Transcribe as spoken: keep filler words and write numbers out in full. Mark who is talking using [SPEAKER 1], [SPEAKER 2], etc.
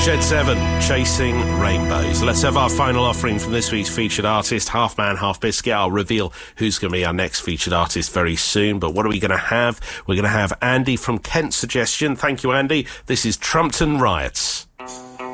[SPEAKER 1] Shed seven, Chasing Rainbows. Let's have our final offering from this week's featured artist, Half Man, Half Biscuit. I'll reveal who's going to be our next featured artist very soon. But what are we going to have? We're going to have Andy from Kent Suggestion. Thank you, Andy. This is Trumpton Riots.